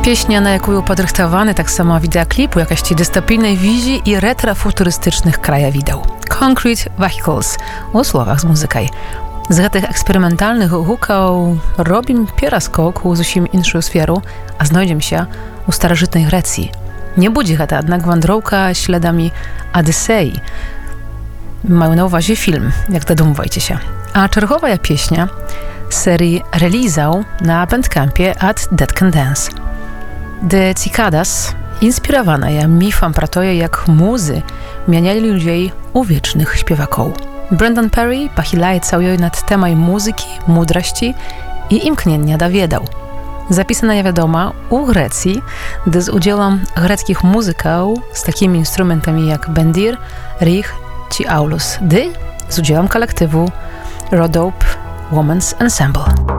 Pieśnia, na jaką podrychtowany tak samo wideoklipu, jakaś dystopijnej wizji i retrofuturystycznych krajowideł. Concrete Vehicles, u słowach z muzykaj. Z tych eksperymentalnych hukał robim pieraskok u zusim inszą sferu, a znajdziemy się u starożytnej Grecji. Nie budzi to jednak wandrowka śladami Odysei. Mają na uwadze film, jak dodumwajcie się. A czerwowa pieśnia serii release'ał na Bandcampie at Dead Can Dance. The Cicadas inspirowana je mifem pro to, jak muzy mieniali ludzi u wiecznych śpiewaków. Brendan Perry pochylaje cały nad temat muzyki, mądrości i imknienia dowiedał. Zapisana je wiadoma u Grecji, gdy z udziałem greckich muzyków z takimi instrumentami jak bendir, rich czy aulus, gdy z udziałem kolektywu Rhodope Women's Ensemble.